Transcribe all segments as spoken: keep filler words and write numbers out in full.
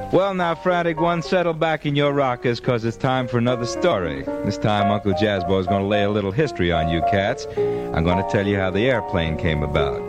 Well, now, Frantic One, settle back in your rockers, because it's time for another story. This time, Uncle Jazzbo is going to lay a little history on you cats. I'm going to tell you how the airplane came about.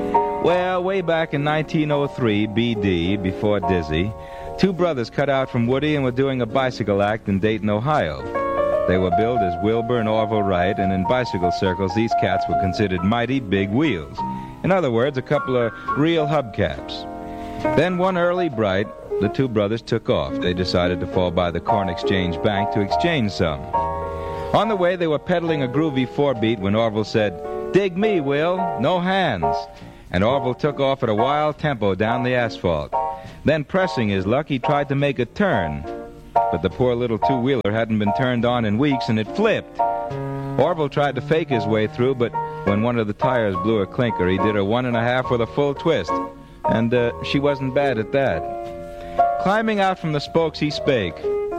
Well, way back in nineteen oh three, B D, before Dizzy, two brothers cut out from Woody and were doing a bicycle act in Dayton, Ohio. They were billed as Wilbur and Orville Wright, and in bicycle circles, these cats were considered mighty big wheels. In other words, a couple of real hubcaps. Then one early bright, the two brothers took off. They decided to fall by the Corn Exchange Bank to exchange some. On the way, they were pedaling a groovy four-beat when Orville said, "Dig me, Will, no hands." And Orville took off at a wild tempo down the asphalt. Then, pressing his luck, he tried to make a turn. But the poor little two-wheeler hadn't been turned on in weeks, and it flipped. Orville tried to fake his way through, but when one of the tires blew a clinker, he did a one and a half with a full twist. And uh, she wasn't bad at that. Climbing out from the spokes, he spake.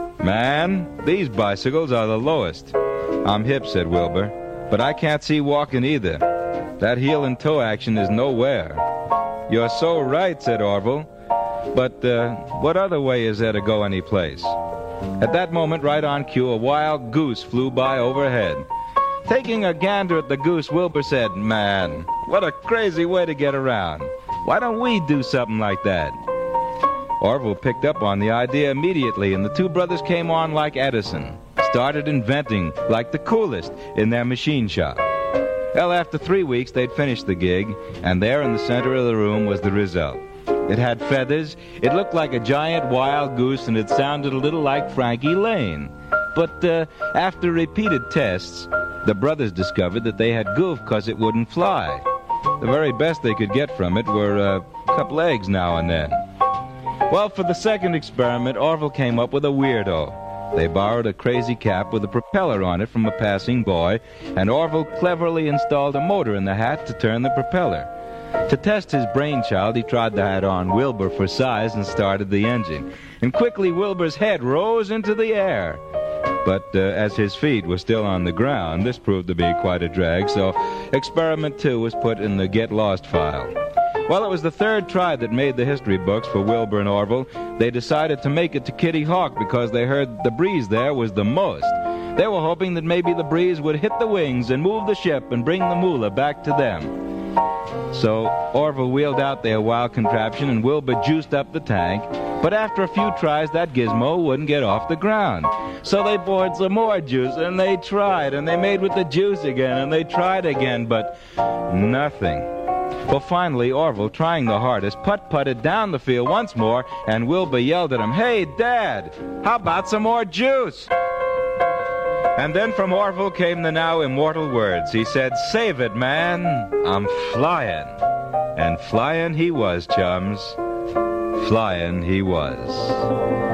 "Man, these bicycles are the lowest." "I'm hip," said Wilbur, "but I can't see walking either. That heel and toe action is nowhere." "You're so right," said Orville. "But uh, what other way is there to go any place?" At that moment, right on cue, a wild goose flew by overhead. Taking a gander at the goose, Wilbur said, "Man, what a crazy way to get around. Why don't we do something like that?" Orville picked up on the idea immediately, and the two brothers came on like Edison, started inventing like the coolest in their machine shop. Well, after three weeks, they'd finished the gig, and there in the center of the room was the result. It had feathers, it looked like a giant wild goose, and it sounded a little like Frankie Lane. But uh, after repeated tests, the brothers discovered that they had goofed because it wouldn't fly. The very best they could get from it were uh, a couple eggs now and then. Well, for the second experiment, Orville came up with a weirdo. They borrowed a crazy cap with a propeller on it from a passing boy, and Orville cleverly installed a motor in the hat to turn the propeller. To test his brainchild, he tried the hat on Wilbur for size and started the engine. And quickly, Wilbur's head rose into the air. But uh, as his feet were still on the ground, this proved to be quite a drag, so experiment two was put in the Get Lost file. Well, it was the third try that made the history books for Wilbur and Orville. They decided to make it to Kitty Hawk because they heard the breeze there was the most. They were hoping that maybe the breeze would hit the wings and move the ship and bring the moolah back to them. So Orville wheeled out their wild contraption and Wilbur juiced up the tank. But after a few tries, that gizmo wouldn't get off the ground. So they poured some more juice, and they tried, and they made with the juice again, and they tried again, but nothing. Well, finally, Orville, trying the hardest, putt-putted down the field once more, and Wilbur yelled at him, "Hey, Dad, how about some more juice?" And then from Orville came the now immortal words. He said, "Save it, man, I'm flying." And flying he was, chums. Flying he was.